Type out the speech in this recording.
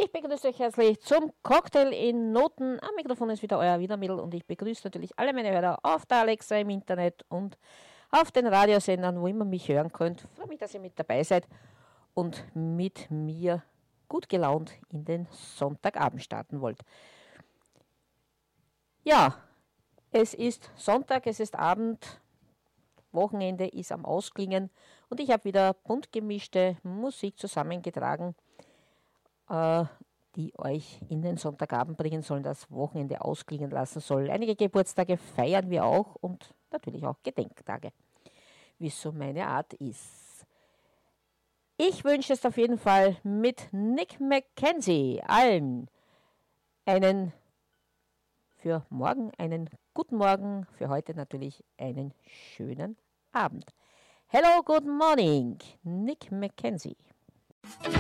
Ich begrüße euch herzlich zum Cocktail in Noten. Am Mikrofon ist wieder euer Wiedermittel und ich begrüße natürlich alle meine Hörer auf der Alexa im Internet und auf den Radiosendern, wo immer mich hören könnt. Ich freue mich, dass ihr mit dabei seid und mit mir gut gelaunt in den Sonntagabend starten wollt. Ja, es ist Sonntag, es ist Abend, Wochenende ist am Ausklingen und ich habe wieder bunt gemischte Musik zusammengetragen, die euch in den Sonntagabend bringen sollen, das Wochenende ausklingen lassen soll. Einige Geburtstage feiern wir auch und natürlich auch Gedenktage, wie es so meine Art ist. Ich wünsche es auf jeden Fall mit Nick Mackenzie allen für morgen einen guten Morgen, für heute natürlich einen schönen Abend. Hello, good morning, Nick Mackenzie.